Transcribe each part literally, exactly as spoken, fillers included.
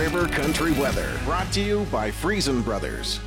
River Country weather, brought to you by Friesen Brothers.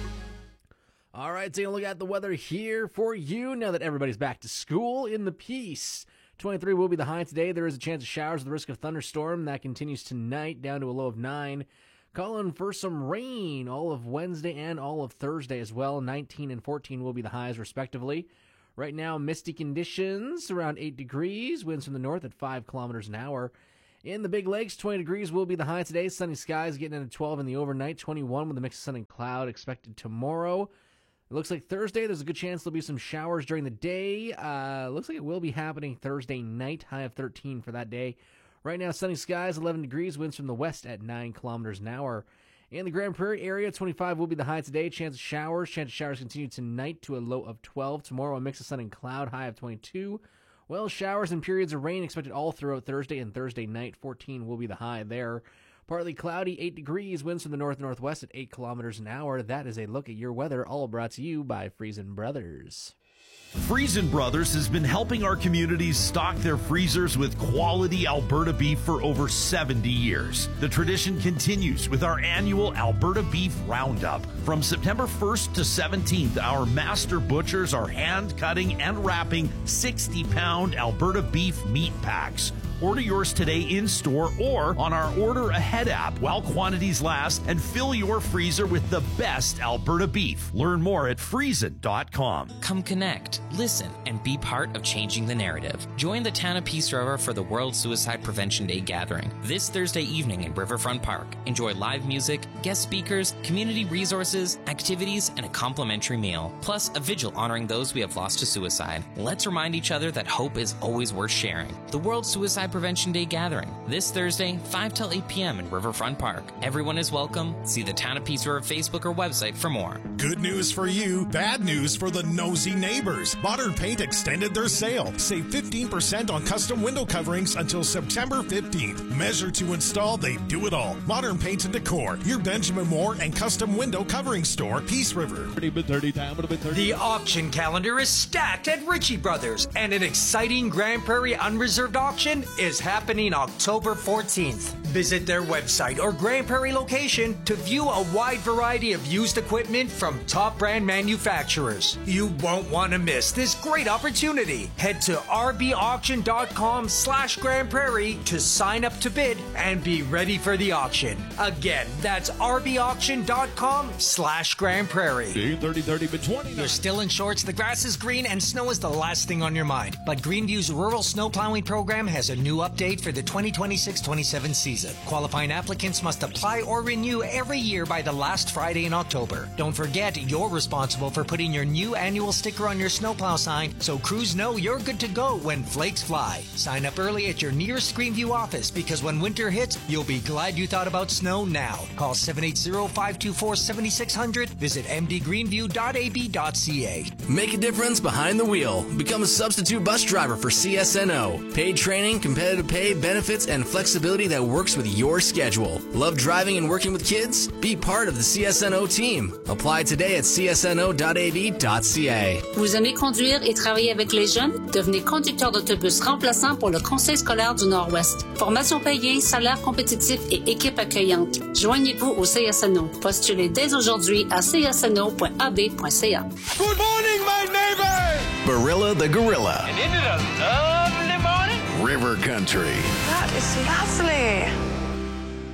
All right, taking a look at the weather here for you now that everybody's back to school in the Peace. twenty-three will be the high today. There is a chance of showers with the risk of thunderstorm. That continues tonight down to a low of nine. Calling for some rain all of Wednesday and all of Thursday as well. nineteen and fourteen will be the highs respectively. Right now, misty conditions around eight degrees. Winds from the north at five kilometers an hour. In the Big Lakes, twenty degrees will be the high today. Sunny skies getting into twelve in the overnight. twenty-one with a mix of sun and cloud expected tomorrow. It looks like Thursday, there's a good chance there'll be some showers during the day. Uh, looks like it will be happening Thursday night. High of thirteen for that day. Right now, sunny skies, eleven degrees. Winds from the west at nine kilometers an hour. In the Grand Prairie area, twenty-five will be the high today. Chance of showers. Chance of showers continue tonight to a low of twelve. Tomorrow, a mix of sun and cloud. High of twenty-two. Well, showers and periods of rain expected all throughout Thursday and Thursday night. fourteen will be the high there. Partly cloudy, eight degrees. Winds from the north-northwest at eight kilometers an hour. That is a look at your weather, all brought to you by Friesen Brothers. Friesen Brothers has been helping our communities stock their freezers with quality Alberta beef for over seventy years. The tradition continues with our annual Alberta Beef Roundup. From September first to seventeenth, our master butchers are hand-cutting and wrapping sixty-pound Alberta beef meat packs. Order yours today in-store or on our Order Ahead app while quantities last, and fill your freezer with the best Alberta beef. Learn more at friesen dot com. Come connect, listen, and be part of changing the narrative. Join the town of Peace River for the World Suicide Prevention Day gathering this Thursday evening in Riverfront Park. Enjoy live music, guest speakers, community resources, activities, and a complimentary meal, plus a vigil honoring those we have lost to suicide. Let's remind each other that hope is always worth sharing. The World Suicide Prevention Day gathering this Thursday, five till eight p.m. in Riverfront Park. Everyone is welcome. See the Town of Peace River Facebook or website for more. Good news for you, bad news for the nosy neighbors. Modern Paint extended their sale. Save fifteen percent on custom window coverings until September fifteenth. Measure to install, they do it all. Modern Paint and Decor, your Benjamin Moore and custom window covering store, Peace River. The auction calendar is stacked at Ritchie Brothers, and an exciting Grand Prairie unreserved auction is happening October fourteenth. Visit their website or Grand Prairie location to view a wide variety of used equipment from top brand manufacturers. You won't want to miss this great opportunity. Head to rbauction.com slash Grand Prairie to sign up to bid and be ready for the auction. Again, that's rbauction.com slash Grand Prairie. You're still in shorts, the grass is green, and snow is the last thing on your mind. But Greenview's rural snow plowing program has a new update for the twenty twenty-six twenty-seven season. Qualifying applicants must apply or renew every year by the last Friday in October. Don't forget, you're responsible for putting your new annual sticker on your snowplow sign so crews know you're good to go when flakes fly. Sign up early at your nearest Greenview office, because when winter hits, you'll be glad you thought about snow now. Call seven eight zero, five two four, seven six zero zero. Visit m d greenview dot a b dot c a. Make a difference behind the wheel. Become a substitute bus driver for C S N O. Paid training, competitive pay, benefits, and flexibility that works with your schedule. Love driving and working with kids? Be part of the C S N O team. Apply today at c s n o dot a b dot c a. Vous aimez conduire et travailler avec les jeunes? Devenez conducteur d'autobus remplaçant pour le Conseil scolaire du Nord-Ouest. Formation payée, salaire compétitif et équipe accueillante. Joignez-vous au C S N O. Postulez dès aujourd'hui à c s n o dot a b dot c a. Good morning, my neighbor! Barilla the Gorilla. And isn't it a lovely morning? River Country. That is lovely.